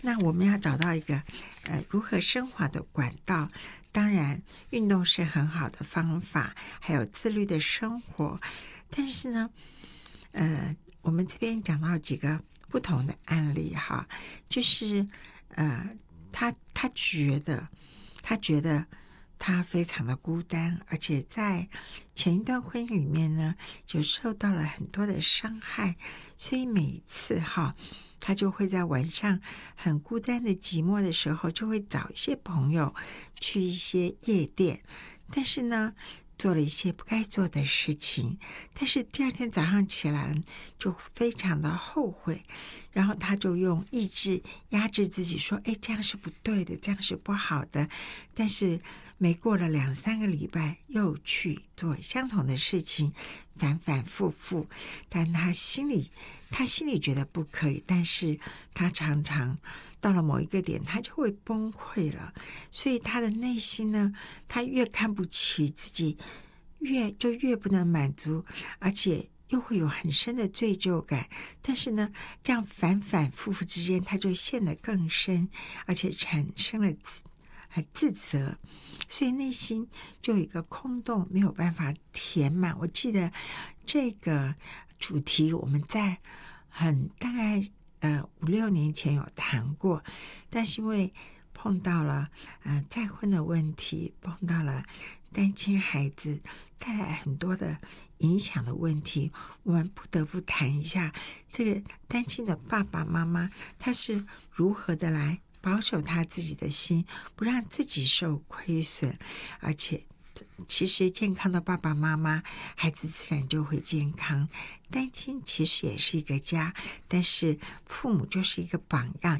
那我们要找到一个如何升华的管道。当然运动是很好的方法，还有自律的生活。但是呢我们这边讲到几个不同的案例哈，就是他觉得他非常的孤单，而且在前一段婚姻里面呢，就受到了很多的伤害，所以每一次他就会在晚上很孤单的寂寞的时候，就会找一些朋友去一些夜店，但是呢做了一些不该做的事情，但是第二天早上起来就非常的后悔，然后他就用意志压制自己说，这样是不对的，这样是不好的，但是没过了2-3个礼拜又去做相同的事情，反反复复，但他心里觉得不可以，但是他常常到了某一个点他就会崩溃了，所以他的内心呢，他越看不起自己，越不能满足，而且又会有很深的罪疚感，但是呢这样反反复复之间他就陷得更深，而且产生了自责，所以内心就有一个空洞没有办法填满。我记得这个主题我们在大概5-6年前有谈过，但是因为碰到了再婚的问题，碰到了单亲孩子带来很多的影响的问题，我们不得不谈一下这个单亲的爸爸妈妈他是如何的来保守他自己的心，不让自己受亏损，而且其实健康的爸爸妈妈，孩子自然就会健康。单亲其实也是一个家，但是父母就是一个榜样，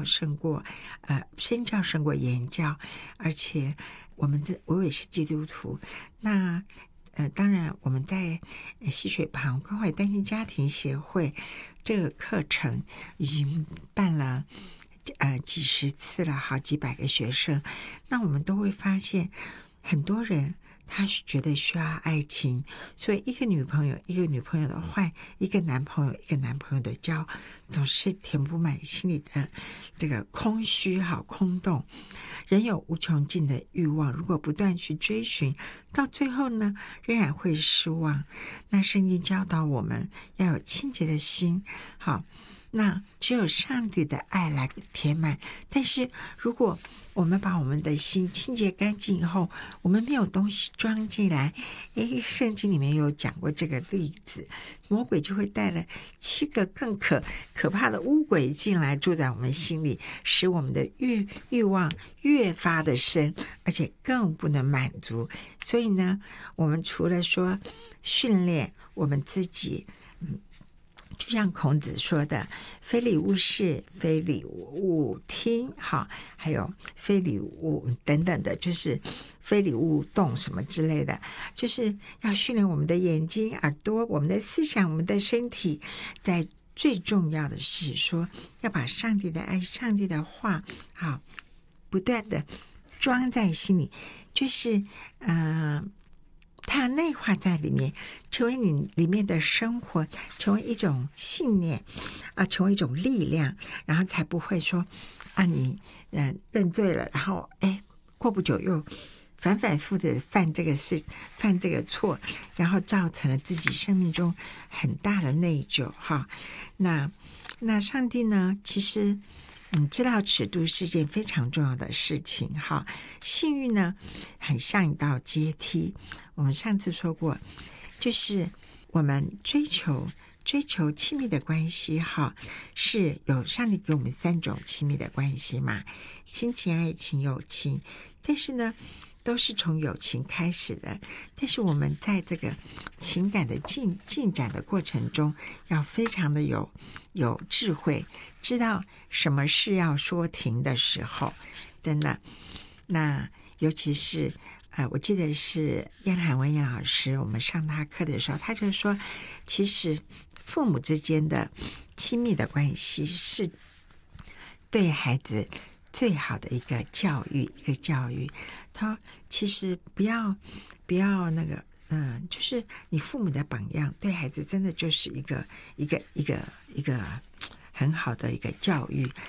身教胜过言教，而且我也是基督徒，那当然我们在溪水旁关怀单亲家庭协会这个课程已经办了几十次了，好几百个学生，那我们都会发现很多人他觉得需要爱情，所以一个女朋友的坏，一个男朋友的交，总是填不满心里的这个空虚空洞。人有无穷尽的欲望，如果不断去追寻，到最后呢仍然会失望。那圣经教导我们要有清洁的心，那只有上帝的爱来填满。但是如果我们把我们的心清洁干净以后，我们没有东西装进来，圣经里面有讲过这个例子，魔鬼就会带了7个更可怕的污鬼进来住在我们心里，使我们的欲望越发的深，而且更不能满足。所以呢，我们除了说训练我们自己，就像孔子说的，非礼勿视，非礼勿听，还有非礼勿等等的，就是非礼勿动什么之类的，就是要训练我们的眼睛、耳朵、我们的思想、我们的身体。在最重要的是说，要把上帝的爱、上帝的话不断的装在心里，就是它内化在里面，成为你里面的生活，成为一种信念成为一种力量，然后才不会说你认罪了，然后过不久又反反复复的犯这个错，然后造成了自己生命中很大的内疚那上帝呢，其实知道尺度是件非常重要的事情幸运呢很像一道阶梯，我们上次说过，就是我们追求亲密的关系是有上帝给我们3种亲密的关系嘛，亲情、爱情、友情，但是呢都是从友情开始的，但是我们在这个情感的进展的过程中，要非常的有智慧，知道什么是要说停的时候，真的。那尤其是我记得是燕涵文燕老师，我们上他课的时候，他就说，其实父母之间的亲密的关系是对孩子最好的一个教育，他其实不要那个就是你父母的榜样，对孩子真的就是一个很好的一个教育，